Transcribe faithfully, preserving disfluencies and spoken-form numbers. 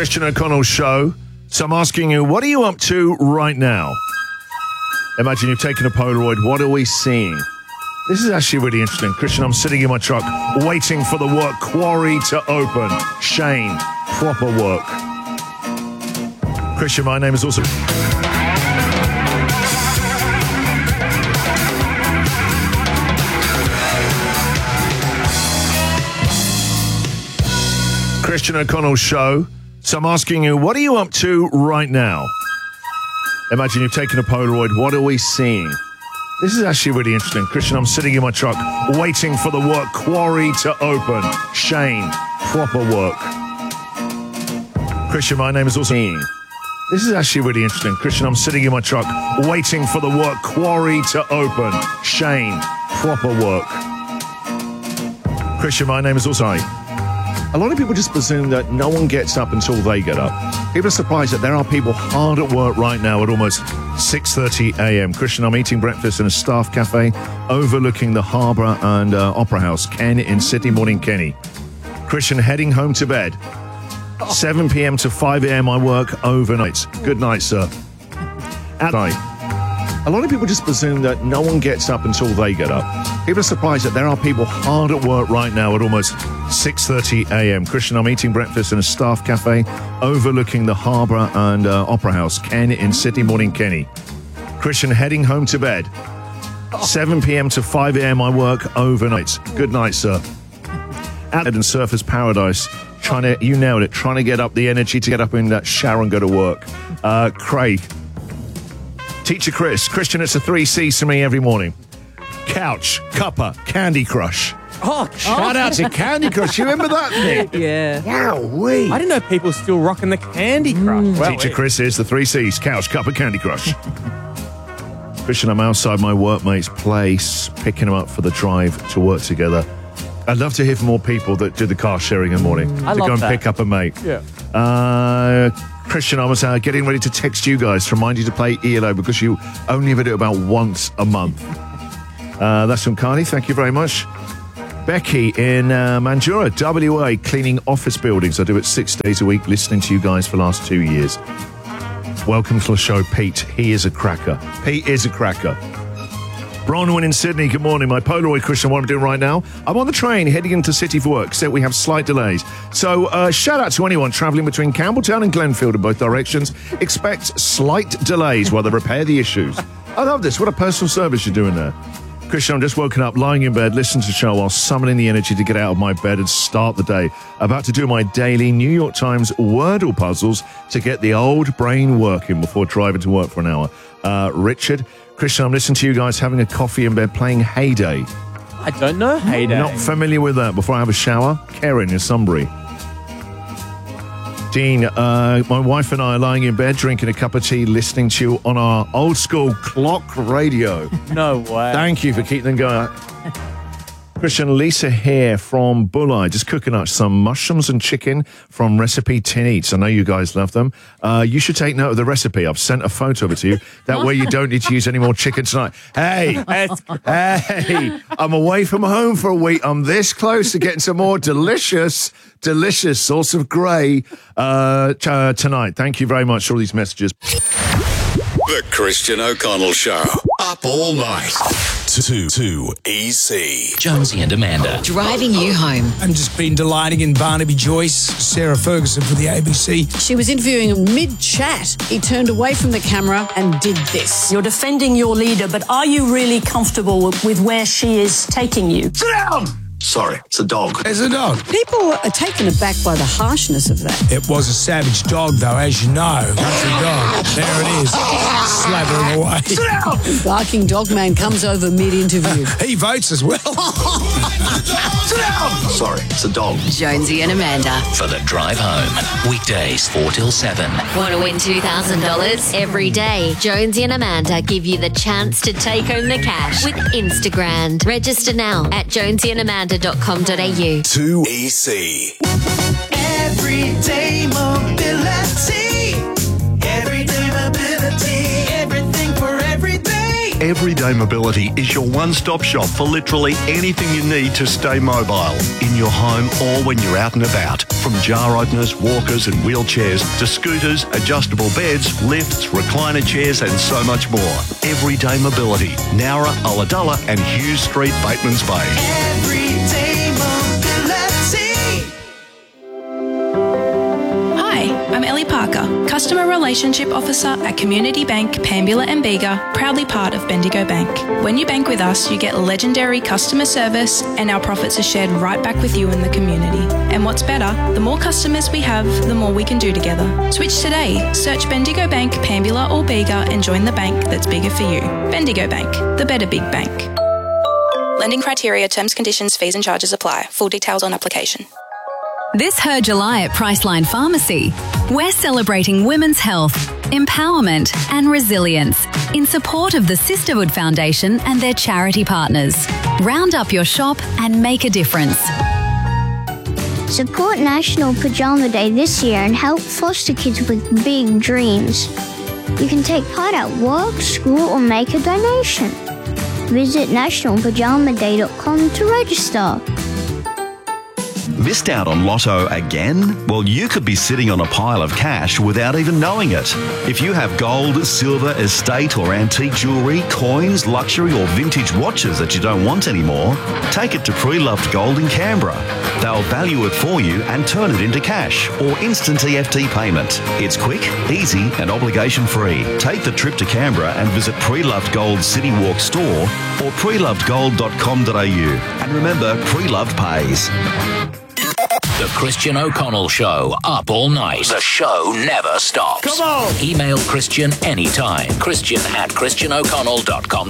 Christian O'Connell Show. So I'm asking you, what are you up to right now? Imagine you've taken a Polaroid. What are we seeing? This is actually really interesting. Christian, I'm sitting in my truck waiting for the work quarry to open. Shane, proper work. Christian, my name is also... Christian O'Connell Show. So I'm asking you, what are you up to right now? Imagine you've taken a Polaroid. What are we seeing? This is actually really interesting. Christian, I'm sitting in my truck waiting for the work quarry to open. Shane, proper work. Christian, my name is also... This is actually really interesting. Christian, I'm sitting in my truck waiting for the work quarry to open. Shane, proper work. Christian, my name is also... A lot of people just presume that no one gets up until they get up. People are surprised that there are people hard at work right now at almost six thirty a.m. Christian, I'm eating breakfast in a staff cafe overlooking the Harbour and uh, Opera House, Ken in Sydney. Morning, Kenny. Christian, heading home to bed. seven p.m. to five a.m. I work overnight. Good night, sir. At night. A lot of people just presume that no one gets up until they get up. People are surprised that there are people hard at work right now at almost six thirty a.m. Christian, I'm eating breakfast in a staff cafe overlooking the Harbour and uh, Opera House, Ken in Sydney. Morning, Kenny. Christian, heading home to bed. seven p.m. to five a.m. I work overnight. Good night, sir. At and Surfers Paradise. Trying to, you nailed it, trying to get up the energy to get up in that shower and go to work. Uh, Craig. Teacher Chris. Christian, it's a three C's for me every morning. Couch, cuppa, Candy Crush. Oh, shout out to Candy Crush. You remember that, Nick? Yeah. Wowee. I didn't know people still rocking the Candy Crush. Mm. Well, Teacher wait. Chris is the three C's. Couch, cuppa, Candy Crush. Christian, I'm outside my workmate's place, picking them up for the drive to work together. I'd love to hear from more people that do the car sharing in the morning. I to love go and that. pick up a mate. Yeah. Uh... Christian, I was uh, getting ready to text you guys to remind you to play E L O because you only ever do it about once a month. Uh, that's from Carney. Thank you very much. Becky in uh, Mandurah, W A, cleaning office buildings. I do it six days a week, listening to you guys for the last two years. Welcome to the show, Pete. He is a cracker. Pete is a cracker. Bronwyn in Sydney, good morning. My Polaroid, Christian, what I'm doing right now. I'm on the train heading into City for work, except we have slight delays. So uh, shout out to anyone travelling between Campbelltown and Glenfield in both directions. Expect slight delays while they repair the issues. I love this. What a personal service you're doing there. Christian, I'm just woken up, lying in bed, listening to the show while summoning the energy to get out of my bed and start the day. About to do my daily New York Times Wordle puzzles to get the old brain working before driving to work for an hour. Uh, Richard, Christian, I'm listening to you guys having a coffee in bed playing Heyday. I don't know Heyday. Not familiar with that. Before I have a shower, Karen in Sunbury. Dean, uh, my wife and I are lying in bed drinking a cup of tea, listening to you on our old school clock radio. No way. Thank you for keeping them going. Christian, Lisa here from Bulli, just cooking up some mushrooms and chicken from Recipe Tin Eats. I know you guys love them. Uh, you should take note of the recipe. I've sent a photo of it to you. That way you don't need to use any more chicken tonight. Hey, hey, I'm away from home for a week. I'm this close to getting some more delicious, delicious sauce of grey uh, t- uh, tonight. Thank you very much for all these messages. The Christian O'Connell Show. Up all night. Two, two, E C. Jonesy and Amanda. Driving you home. And just been delighting in Barnaby Joyce, Sarah Ferguson for the A B C. She was interviewing him mid-chat. He turned away from the camera and did this. You're defending your leader, but are you really comfortable with, with where she is taking you? Sit down! Sorry, it's a dog. It's a dog. People are taken aback by the harshness of that. It was a savage dog, though, as you know. Country dog. There it is. Slathering away. Sit down! Barking dog man comes over mid-interview. He votes as well. Sit down! Sorry, it's a dog. Jonesy and Amanda. For the drive home. Weekdays four till seven. Want to win two thousand dollars? Every day, Jonesy and Amanda give you the chance to take home the cash with Instagram. Register now at jonesy and amanda dot com dot a u. two E C. Everyday mobility. Everyday mobility. Everything for every day. Everyday Mobility is your one-stop shop for literally anything you need to stay mobile, in your home or when you're out and about. From jar openers, walkers and wheelchairs to scooters, adjustable beds, lifts, recliner chairs and so much more. Everyday Mobility, Nowra, Ulladulla and Hughes Street, Batemans Bay. Everyday Mobility. Hi, I'm Ellie Parker, Customer Relationship Officer at Community Bank, Pambula and Bega, proudly part of Bendigo Bank. When you bank with us, you get legendary customer service and our profits are shared right back with you in the community. And what's better, the more customers we have, the more we can do together. Switch today. Search Bendigo Bank, Pambula or Bega and join the bank that's bigger for you. Bendigo Bank, the better big bank. Lending criteria, terms, conditions, fees and charges apply. Full details on application. This Her July at Priceline Pharmacy, we're celebrating women's health, empowerment and resilience in support of the Sisterhood Foundation and their charity partners. Round up your shop and make a difference. Support National Pajama Day this year and help foster kids with big dreams. You can take part at work, school or make a donation. Visit national pajama day dot com to register. Missed out on Lotto again? Well, you could be sitting on a pile of cash without even knowing it. If you have gold, silver, estate or antique jewellery, coins, luxury or vintage watches that you don't want anymore, take it to Pre-Loved Gold in Canberra. They'll value it for you and turn it into cash or instant E F T payment. It's quick, easy and obligation free. Take the trip to Canberra and visit Pre-Loved Gold City Walk store or pre loved gold dot com dot a u. And remember, Pre-Loved pays. The Christian O'Connell Show, up all night. The show never stops. Come on! Email Christian anytime. Christian at christian o'connell dot com.